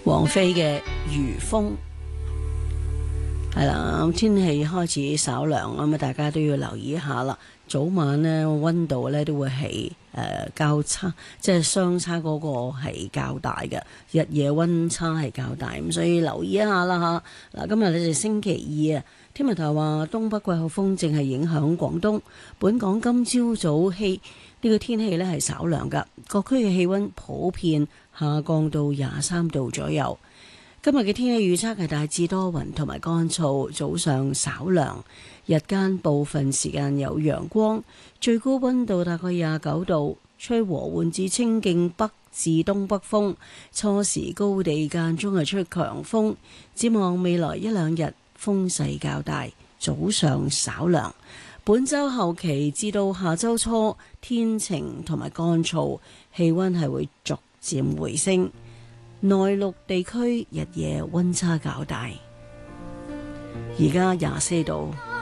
王菲嘅如風係啦，天氣開始稍涼，咁啊大家都要留意一下啦。早晚呢溫度呢都會係較差，即係相差嗰個係較大嘅，日夜溫差係較大，咁所以留意一下啦吓。嗱，今日你哋星期二啊，天文台話東北季候風正係影響廣東，本港今朝早呢個天氣呢係稍涼噶，各區嘅氣溫普遍下降到23度左右。今日嘅天氣預測係大致多雲同埋乾燥，早上稍涼，日間部分時間有陽光，最高溫度大概29度，吹和緩至清勁北至東北風，初時高地間中係吹強風。展望未來一兩日風勢較大，早上稍涼。本週後期至到下週初天晴同埋乾燥，氣溫係會逐漸回升。內陸地區日夜溫差較大，而家24度。